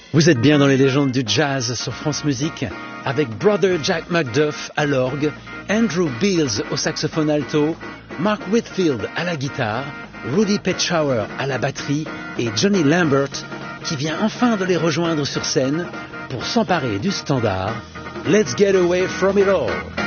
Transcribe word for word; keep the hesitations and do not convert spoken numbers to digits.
Vous êtes bien dans les légendes du jazz sur France Musique avec Brother Jack McDuff à l'orgue, Andrew Beals au saxophone alto, Mark Whitfield à la guitare, Rudy Petschauer à la batterie et Johnny Lambert qui vient enfin de les rejoindre sur scène pour s'emparer du standard Let's Get Away From It All.